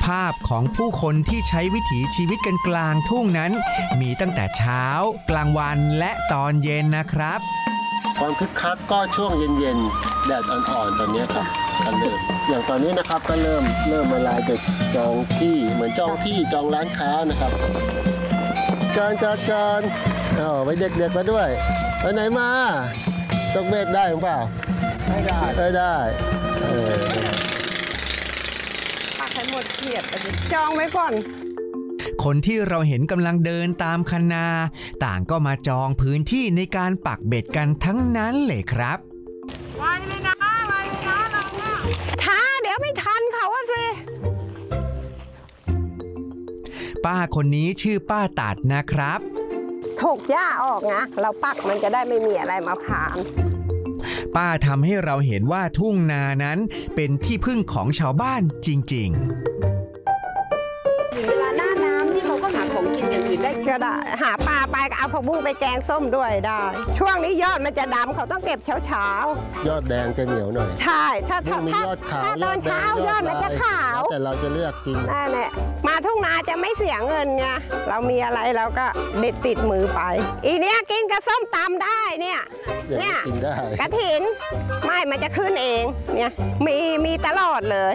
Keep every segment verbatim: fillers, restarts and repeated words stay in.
ภาพของผู้คนที่ใช้วิถีชีวิตกันกลางทุ่งนั้นมีตั้งแต่เช้ากลางวันและตอนเย็นนะครับความคึกคักก็ช่วงเย็นๆแดดอ่อนๆตอนนี้ครับกันเริ่มอย่างตอนนี้นะครับก็เริ่มเริ่มเวลาจะจองที่เหมือนจองที่จองร้านค้านะครับจานจานจานอ๋อไปเด็กๆมาด้วยไปไหนมาตกเบ็ดได้หรือเปล่าไม่ได้ไม่ได้เออปักให้หมดเขียดจองไว้ก่อนคนที่เราเห็นกำลังเดินตามคันนาต่างก็มาจองพื้นที่ในการปักเบ็ดกันทั้งนั้นเลยครับไวเลยนะไวเลยนะเราเนี่ยช้าเดี๋ยวไม่ทันเขาอะสิป้าคนนี้ชื่อป้าตัดนะครับถูกหญ้าออกนะเราปักมันจะได้ไม่มีอะไรมาผ่านป้าทำให้เราเห็นว่าทุ่งนานั้นเป็นที่พึ่งของชาวบ้านจริงๆเวลาหน้าน้ำนี่เขาก็หาของกินอย่างอื่นได้ก็ได้หาปลาไปก็เอาผักบุ้งไปแกงส้มด้วยได้ช่วงนี้ยอดมันจะดำเขาต้องเก็บเช้าเช้ายอดแดงจะเหนียวหน่อยใช่ถ้าถ้าถ้าตอนเช้ายอดมันจะขาวแต่เราจะเลือกกินนั่นแหละมาทุ่งนาจะไม่เสียเงินไงเรามีอะไรเราก็เด็ดติดมือไปอีเนี้ยกินกับส้มตำได้เนี่ยเนี่ยกระถินไม่มันจะขึ้นเองเนี่ยมีมีตลอดเลย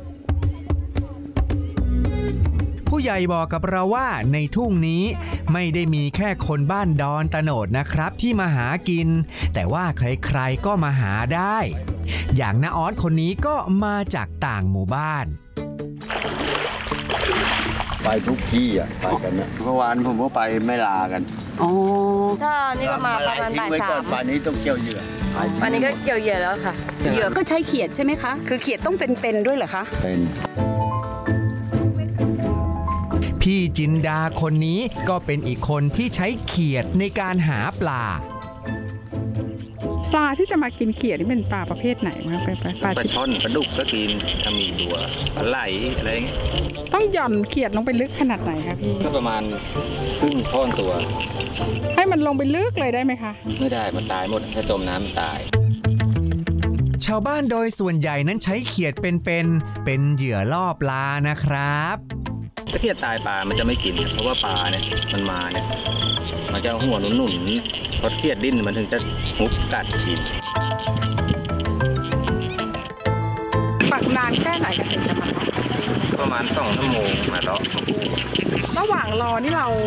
ผู้ใหญ่บอกกับเราว่าในทุ่งนี้ไม่ได้มีแค่คนบ้านดอนตะโนดนะครับที่มาหากินแต่ว่าใครๆก็มาหาได้อย่างน้าออสคนนี้ก็มาจากต่างหมู่บ้านไปทุกที่อ่ะไปกันนะเมื่อวานผมก็ไปไม่ลากันอ๋อถ้านี่ก็มาประมาณบ่ายสามป่านนี้ต้องเกี่ยวเหยื่อวันนี้ก็เกี่ยวเหยื่อแล้วค่ะเหยื่อก็ใช้เขียดใช่ไหมคะคือเขียดต้องเป็นๆด้วยเหรอคะเป็นพี่จินดาคนนี้ก็เป็นอีกคนที่ใช้เขียดในการหาปลาปลาที่จะมากินเขียดนี่เป็นปลาประเภทไหนคะเป็นปลาปลาช่อนปลาดุกก็กินถ้ามีตัวปลาไหลอะไรอย่างเงี้ยต้องหย่อนเขียดลงไปลึกขนาดไหนคะพี่ก็ประมาณครึ่งท่อนตัวให้มันลงไปลึกเลยได้ไหมคะไม่ได้มันตายหมดถ้าจมน้ำมันตายชาวบ้านโดยส่วนใหญ่นั้นใช้เขียดเป็นเป็นเป็นเหยื่อล่อปลานะครับถ้าเขียดตายปลามันจะไม่กินเพราะว่าปลาเนี่ยมันมาเนี่ยมันจะหัวหนุนๆพอเขียดดิ้นมันถึงจะฮุบกัดกินปักนานแค่ไหนกันถึงจะมาประมาณสองชั่วโมงมาแล้วระหว่างรอนี่เรา